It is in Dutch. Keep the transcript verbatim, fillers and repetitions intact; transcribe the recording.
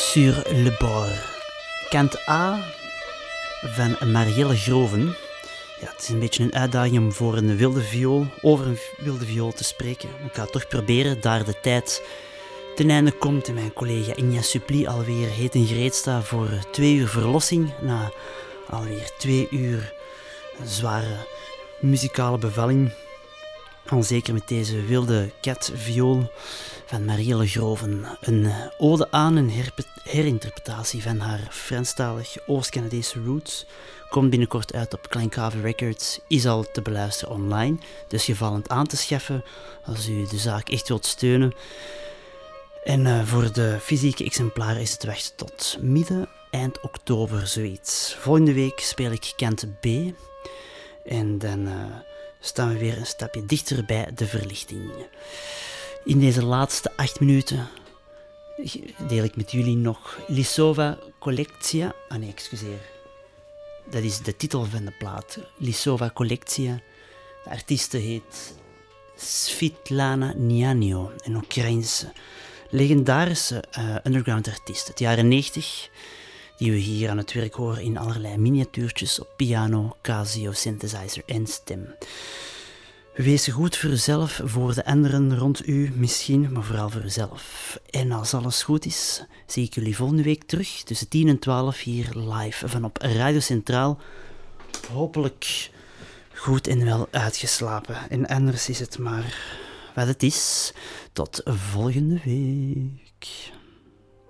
Sur le bord. Kant A van Marielle Groven. Ja, het is een beetje een uitdaging om voor een wilde viool, over een wilde viool te spreken. Ik ga het toch proberen, daar de tijd ten einde komt en mijn collega Inja Suppli alweer heet en gereed staat voor twee uur verlossing. Na alweer twee uur zware muzikale bevalling. Al zeker met deze wilde cat-viool van Marielle Groven. Een ode aan een herpe- herinterpretatie van haar Franstalig Oost-Canadese roots. Komt binnenkort uit op Kleinkave Records. Is al te beluisteren online. Dus gevallend aan te schaffen als u de zaak echt wilt steunen. En uh, voor de fysieke exemplaren is het wachten tot midden, eind oktober zoiets. Volgende week speel ik kant B. En dan... Uh, staan we weer een stapje dichter bij de verlichting. In deze laatste acht minuten deel ik met jullie nog Lisova Collectia. Ah nee, excuseer. Dat is de titel van de plaat. Lisova Collectia. De artieste heet Svitlana Nianio, een Oekraïense legendarische uh, underground artiest uit de jaren negentig. Die we hier aan het werk horen in allerlei miniatuurtjes op piano, Casio, synthesizer en stem. Wees goed voor uzelf, voor de anderen rond u misschien, maar vooral voor uzelf. En als alles goed is, zie ik jullie volgende week terug tussen tien en twaalf hier live van op Radio Centraal. Hopelijk goed en wel uitgeslapen. En anders is het maar wat het is. Tot volgende week.